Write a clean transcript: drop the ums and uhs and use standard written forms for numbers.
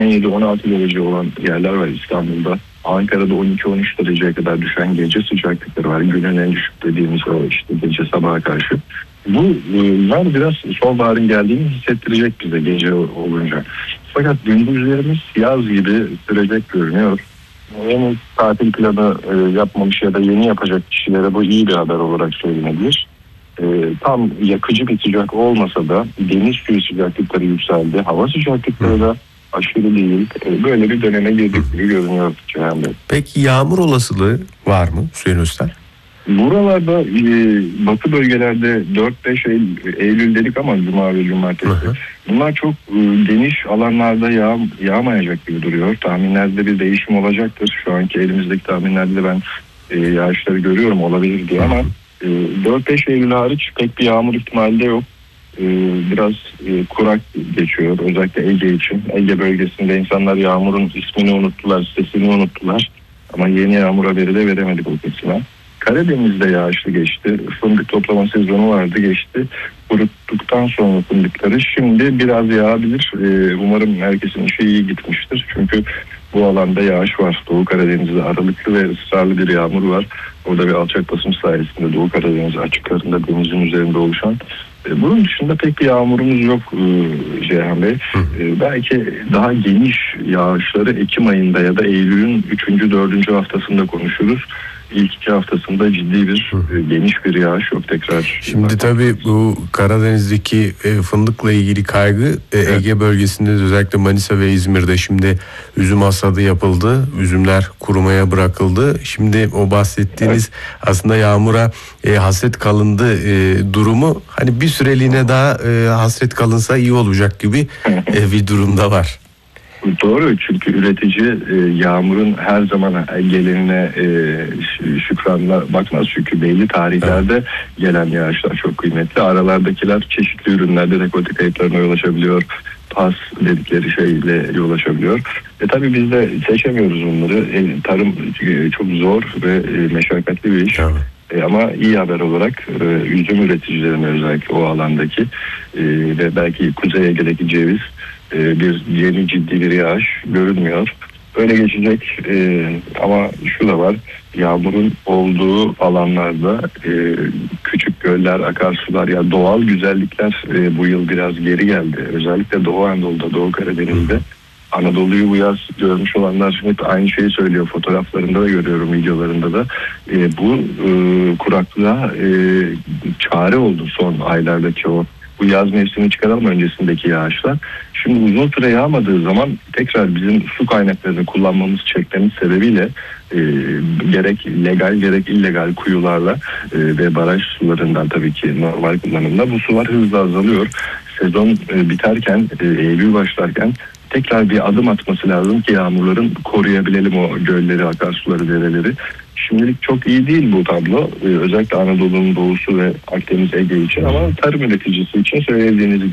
17-16 derece olan yerler var İstanbul'da. Ankara'da 12-13 dereceye kadar düşen gece sıcaklıkları var. Günün en düşük dediğimiz o işte gece sabaha karşı. Bunlar biraz sonbaharın geldiğini hissettirecek bize gece olunca. Fakat gündüzlerimiz yaz gibi sürecek görünüyor. Yeni tatil planı yapmamış ya da yeni yapacak kişilere bu iyi bir haber olarak söylenebilir. Tam yakıcı bir sıcak olmasa da deniz suyu sıcaklıkları yükseldi. Hava sıcaklıkları da aşırı değil. Böyle bir döneme girdik gibi görünüyor Cihan Bey. Peki yağmur olasılığı var mı Hüseyin Özten? Buralarda batı bölgelerde 4-5 Eylül dedik ama Cuma ve Cumartesi. Bunlar çok geniş alanlarda yağmayacak gibi duruyor. Tahminlerde bir değişim olacaktır. Şu anki elimizdeki tahminlerde ben yağışları görüyorum olabilir diye ama 4-5 Eylül hariç pek bir yağmur ihtimali de yok. Biraz kurak geçiyor özellikle Ege için. Ege bölgesinde insanlar yağmurun ismini unuttular, sesini unuttular. Ama yeni yağmur haberi de veremedik o kesime. Karadeniz'de yağışlı geçti. Fındık toplama sezonu vardı geçti. Kuruttuktan sonra fındıkları şimdi biraz yağabilir. Umarım herkesin işi iyi gitmiştir. Çünkü bu alanda yağış var. Doğu Karadeniz'de aralıklı ve ısrarlı bir yağmur var. Orada bir alçak basınç sayesinde Doğu Karadeniz açıklarında denizin üzerinde oluşan. Bunun dışında pek bir yağmurumuz yok Ceyhan Bey. Belki daha geniş yağışları Ekim ayında ya da Eylül'ün 3. 4. haftasında konuşuruz. İlk 2 haftasında ciddi bir geniş bir yağış yok tekrar. Şimdi tabii bu Karadeniz'deki fındıkla ilgili kaygı Ege bölgesinde özellikle Manisa ve İzmir'de şimdi üzüm hasadı yapıldı. Üzümler kurumaya bırakıldı. Şimdi o bahsettiğiniz aslında yağmura hasret kalındı durumu hani bir süreliğine daha hasret kalınsa iyi olacak gibi bir durumda var. Doğru çünkü üretici yağmurun her zaman gelenine şükranla bakmaz çünkü belli tarihlerde gelen yağışlar çok kıymetli. Aralardakiler çeşitli ürünlerde rekolte kayıplarına yol açabiliyor. Pas dedikleri şeyle yol açabiliyor. Tabii biz de seçemiyoruz bunları. Tarım çok zor ve meşakkatli bir iş. Ama iyi haber olarak üzüm üreticilerine özellikle o alandaki ve belki Kuzey Ege'deki ceviz bir yeni ciddi bir yağış görünmüyor. Öyle geçecek ama şu da var. Yağmurun olduğu alanlarda küçük göller, akarsular ya doğal güzellikler bu yıl biraz geri geldi. Özellikle Doğu Anadolu'da, Doğu Karadeniz'de. Anadolu'yu bu yaz görmüş olanlar hep aynı şeyi söylüyor. Fotoğraflarında da görüyorum, videolarında da. Bu kuraklığa çare oldu son aylardaki bu yaz mevsimi çıkaralım öncesindeki yağışlar. Şimdi uzun süre yağmadığı zaman tekrar bizim su kaynaklarını kullanmamız, çekmemiz sebebiyle gerek legal gerek illegal kuyularla ve baraj sularından tabii ki normal kullanımda bu sular hızla azalıyor. Sezon biterken, Eylül başlarken tekrar bir adım atması lazım ki yağmurların koruyabilelim o gölleri, akarsuları, dereleri. Şimdilik çok iyi değil bu tablo. Özellikle Anadolu'nun doğusu ve Akdeniz Ege için ama tarım üreticisi için söylediğiniz